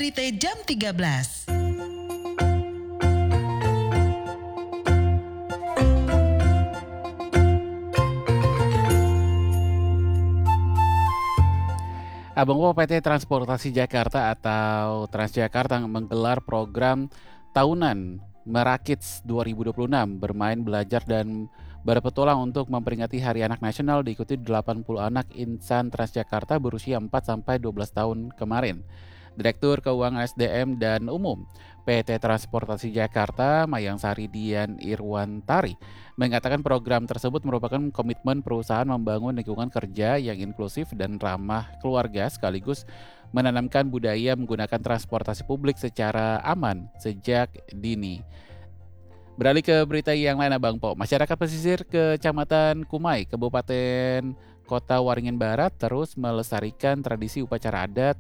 Berita jam 13. Abang PT Transportasi Jakarta atau Transjakarta menggelar program tahunan Merakits 2026 bermain, belajar, dan berpetualang untuk memperingati Hari Anak Nasional diikuti 80 anak insan Transjakarta berusia 4-12 tahun kemarin. Direktur Keuangan SDM dan Umum PT Transportasi Jakarta, Mayang Sari Dian Irwantari, mengatakan program tersebut merupakan komitmen perusahaan membangun lingkungan kerja yang inklusif dan ramah keluarga sekaligus menanamkan budaya menggunakan transportasi publik secara aman sejak dini. Beralih ke berita yang lain, Abang Po. Masyarakat pesisir Kecamatan Kumai, Kabupaten Kota Waringin Barat terus melestarikan tradisi upacara adat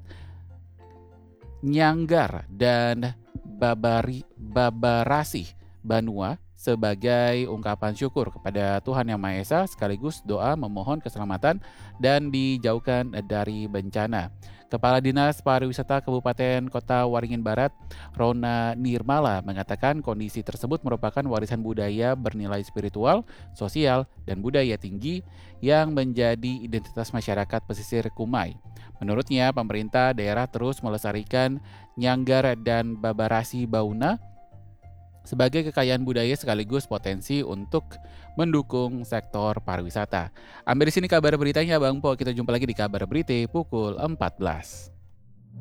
Nyanggar dan Babarasih Banua sebagai ungkapan syukur kepada Tuhan Yang Maha Esa sekaligus doa memohon keselamatan dan dijauhkan dari bencana. Kepala Dinas Pariwisata Kabupaten Kota Waringin Barat, Rona Nirmala, mengatakan kondisi tersebut merupakan warisan budaya bernilai spiritual, sosial, dan budaya tinggi yang menjadi identitas masyarakat pesisir Kumai. Menurutnya, pemerintah daerah terus melestarikan Nyanggar dan Babarasi Bauna sebagai kekayaan budaya sekaligus potensi untuk mendukung sektor pariwisata. Ambil di sini kabar beritanya, Bang Po. Kita jumpa lagi di kabar berita pukul 14.